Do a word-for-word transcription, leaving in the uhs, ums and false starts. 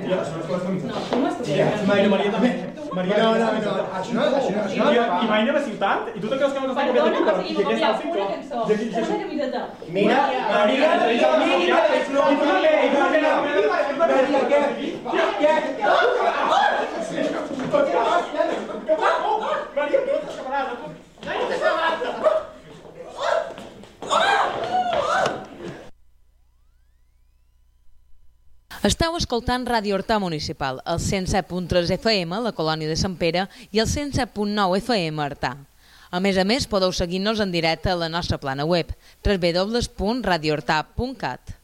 Ja, això no és coses No, tu m'has tocat. Ja, Maria, Maria també. Maria, no, no, no, això no, això no, això no. I mai anem a ciutat? I tu te creus que no t'està copiant Perdona, aquí? o sigui, m'ha copiat una cançó, una camiseta. Mira, Maria, Maria, Maria, I tu també, i tu també, Maria, què? Què? Maria, tu no estàs camarada. No, no estàs camarada. Esteu escoltant Ràdio Horta Municipal, el cent set punt tres F M, la colònia de Sant Pere, i el cent set punt nou F M, Artà. A més a més, podeu seguir-nos en directe a la nostra plana web, w w w punt radio horta punt cat.